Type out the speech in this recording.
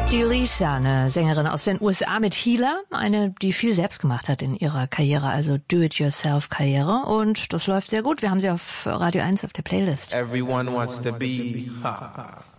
Die Lisa, eine Sängerin aus den USA mit Healer, eine, die viel selbst gemacht hat in ihrer Karriere, also Do-it-yourself-Karriere. Und das läuft sehr gut. Wir haben sie auf Radio 1 auf der Playlist. Everyone wants to be